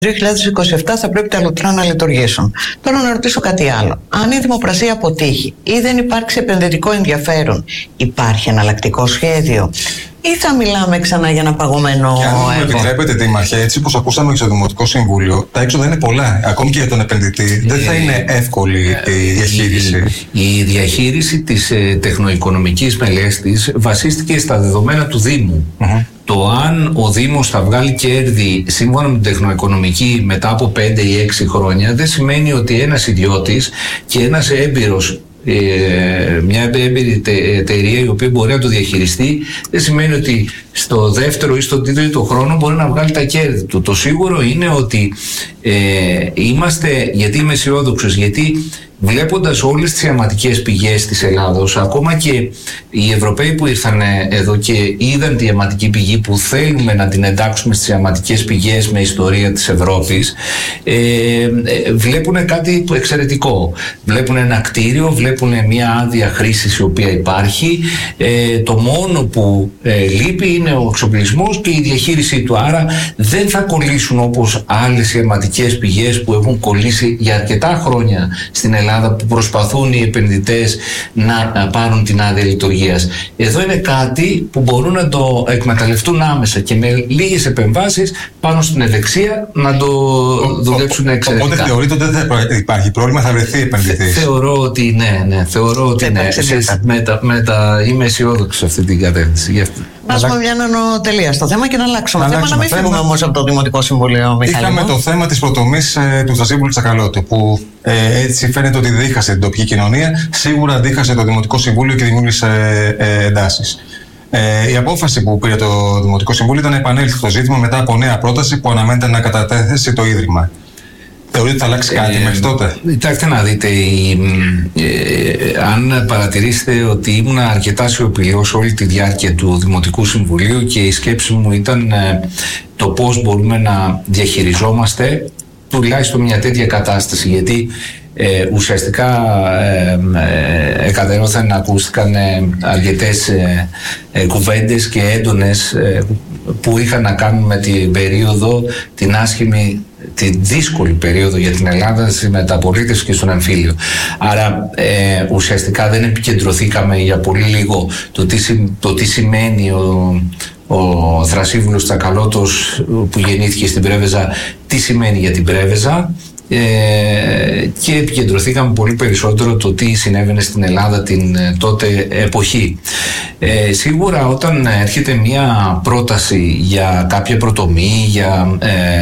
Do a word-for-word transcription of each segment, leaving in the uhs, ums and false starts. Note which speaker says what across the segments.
Speaker 1: δύο χιλιάδες είκοσι επτά θα πρέπει τα λουτρά να λειτουργήσουν. Τώρα να ρωτήσω κάτι άλλο. Αν η δημοπρασία αποτύχει ή δεν υπάρξει επενδυτικό ενδιαφέρον, υπάρχει εναλλακτικό σχέδιο ή θα μιλάμε ξανά για ένα παγωμένο
Speaker 2: και αν μου
Speaker 1: έργο?
Speaker 2: επιτρέπετε, Δήμαρχε, έτσι όπως ακούσαμε και στο Δημοτικό Συμβούλιο, τα έξοδα είναι πολλά. Ακόμη και για τον επενδυτή δεν θα είναι εύκολη η διαχείριση.
Speaker 3: Η, η διαχείριση της ε, τεχνοοικονομικής μελέτης βασίστηκε στα δεδομένα του Δήμου. Mm-hmm. Το αν ο Δήμος θα βγάλει κέρδη σύμφωνα με την τεχνοοικονομική μετά από πέντε ή έξι χρόνια δεν σημαίνει ότι ένας ιδιώτης και ένας έμπειρος, Ε, μια έμπειρη εταιρεία η οποία μπορεί να το διαχειριστεί, δεν σημαίνει ότι στο δεύτερο ή στο τρίτο χρόνο μπορεί να βγάλει τα κέρδη του. Το σίγουρο είναι ότι ε, είμαστε, γιατί είμαι αισιόδοξος, γιατί βλέποντας όλες τις ιαματικές πηγές της Ελλάδος, ακόμα και οι Ευρωπαίοι που ήρθαν εδώ και είδαν τη ιαματική πηγή που θέλουμε να την εντάξουμε στις ιαματικές πηγές με ιστορία της Ευρώπης, ε, ε, βλέπουν κάτι εξαιρετικό. Βλέπουν ένα κτίριο, βλέπουν μια άδεια χρήσης η οποία υπάρχει. Ε, το μόνο που ε, λείπει είναι ο εξοπλισμός και η διαχείρισή του. Άρα δεν θα κολλήσουν όπως άλλες ιαματικές πηγές που έχουν κολλήσει για αρκετά χρόνια στην Ελλάδα, που προσπαθούν οι επενδυτές να πάρουν την άδεια λειτουργίας. Εδώ είναι κάτι που μπορούν να το εκμεταλλευτούν άμεσα και με λίγες επεμβάσεις πάνω στην ευεξία να το δουλέψουν εξαιρετικά.
Speaker 2: Οπότε θεωρείτε ότι δεν θα υπάρχει πρόβλημα, θα βρεθεί επενδυτής?
Speaker 3: Θεωρώ ότι ναι, ναι. Θεωρώ ότι ναι. Μετα, μετα, είμαι αισιόδοξος σε αυτή την κατεύθυνση.
Speaker 1: Βάζουμε μια νανοτελεία στο θέμα και να αλλάξουμε θέμα, να μην φύγουμε όμως από το Δημοτικό Συμβούλιο.
Speaker 2: Είχαμε το θέμα της προτομής ε, του Θρασίβουλου Τσακαλώτου, που ε, έτσι φαίνεται ότι δίχασε την τοπική κοινωνία, σίγουρα δίχασε το Δημοτικό Συμβούλιο και δημιούργησε ε, εντάσεις. Ε, η απόφαση που πήρε το Δημοτικό Συμβούλιο ήταν να επανέλθει στο ζήτημα μετά από νέα πρόταση που αναμένεται να καταθέσει το Ίδρυμα. Θεωρείτε ότι θα αλλάξει κάτι ε, μέχρι τότε?
Speaker 3: Κοιτάξτε να δείτε, η, ε, αν παρατηρήσετε ότι ήμουν αρκετά σιωπηλός όλη τη διάρκεια του Δημοτικού Συμβουλίου και η σκέψη μου ήταν ε, το πώς μπορούμε να διαχειριζόμαστε τουλάχιστον μια τέτοια κατάσταση, γιατί Ε, ουσιαστικά ε, ε, εκατέρωθεν, ακούστηκαν ε, αρκετές ε, ε, κουβέντες και έντονες ε, που είχαν να κάνουν με την περίοδο, την άσχημη, τη δύσκολη περίοδο για την Ελλάδα στη μεταπολίτευση και στον εμφύλιο. Άρα ε, ουσιαστικά δεν επικεντρωθήκαμε για πολύ λίγο το τι, το τι σημαίνει ο, ο Θρασίβουλος Τσακαλώτος που γεννήθηκε στην Πρέβεζα, τι σημαίνει για την Πρέβεζα. Ε, και επικεντρωθήκαμε πολύ περισσότερο το τι συνέβαινε στην Ελλάδα την τότε εποχή. Ε, σίγουρα όταν έρχεται μια πρόταση για κάποια προτομή, για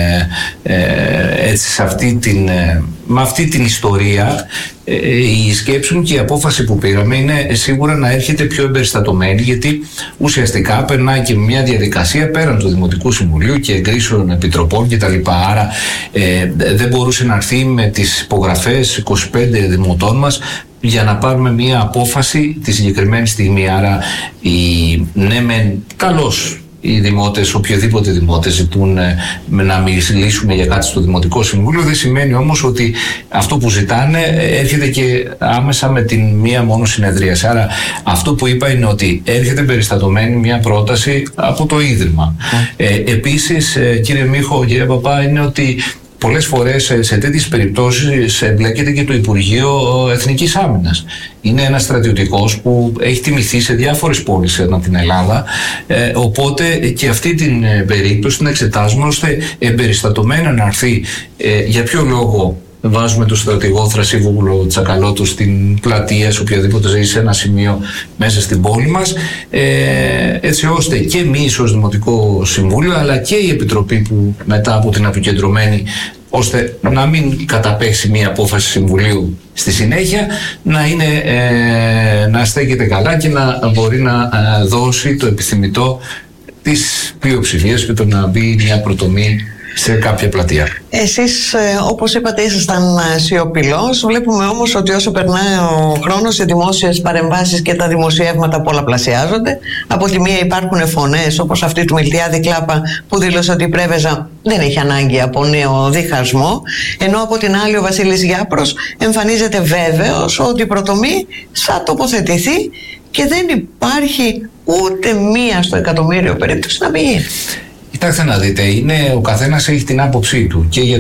Speaker 3: ε, ε, έτσι σε αυτή την, ε, με αυτή την ιστορία, ε, η σκέψη μου και η απόφαση που πήραμε είναι σίγουρα να έρχεται πιο εμπεριστατωμένη, γιατί ουσιαστικά περνάει και μια διαδικασία πέραν του Δημοτικού Συμβουλίου και εγκρίσεων επιτροπών κτλ. Άρα ε, δεν μπορούσε να έρθει με τις υπογραφές είκοσι πέντε δημοτών μας για να πάρουμε μια απόφαση τη συγκεκριμένη στιγμή. Άρα η, ναι μεν καλώς οι δημότες, οποιοδήποτε δημότες ζητούν ε, να μιλήσουμε για κάτι στο Δημοτικό Συμβούλιο, δεν σημαίνει όμως ότι αυτό που ζητάνε έρχεται και άμεσα με την μία μόνο συνεδρίαση. Άρα αυτό που είπα είναι ότι έρχεται περιστατωμένη μια πρόταση από το Ίδρυμα. Mm. Ε, επίσης, ε, κύριε Μίχο, κύριε Παπά, είναι ότι πολλές φορές σε τέτοιες περιπτώσεις εμπλέκεται και το Υπουργείο Εθνικής Άμυνας. Είναι ένας στρατιωτικός που έχει τιμηθεί σε διάφορες πόλεις ανά την Ελλάδα, ε, οπότε και αυτή την περίπτωση την εξετάζουμε ώστε εμπεριστατωμένα να έρθει. Ε, για ποιο λόγο βάζουμε τον στρατηγό Θρασίβουλο Τσακαλώτου στην πλατεία, σε οποιαδήποτε ζει σε ένα σημείο μέσα στην πόλη μας, ε, έτσι ώστε και εμείς ως Δημοτικό Συμβούλιο, αλλά και η Επιτροπή που μετά από την αποκεντρωμένη, ώστε να μην καταπέσει μια απόφαση Συμβουλίου στη συνέχεια, να, είναι, ε, να στέκεται καλά και να μπορεί να ε, δώσει το επιθυμητό της πλειοψηφίας και το να μπει μια προτομή σε κάποια πλατεία.
Speaker 1: Εσείς, όπως είπατε, ήσασταν σιωπηλός. Βλέπουμε όμως ότι όσο περνάει ο χρόνος, οι δημόσιες παρεμβάσεις και τα δημοσιεύματα πολλαπλασιάζονται. Από τη μία υπάρχουν φωνές όπως αυτή του Μιλτιάδη Κλάπα, που δήλωσε ότι η Πρέβεζα δεν έχει ανάγκη από νέο διχασμό, ενώ από την άλλη ο Βασίλης Γιάπρος εμφανίζεται βέβαιος ότι η προτομή θα τοποθετηθεί και δεν υπάρχει ούτε μία στο εκατομμύριο περίπτωση να μην γίνει.
Speaker 3: Κοιτάξτε να δείτε, είναι, ο καθένας έχει την άποψή του και για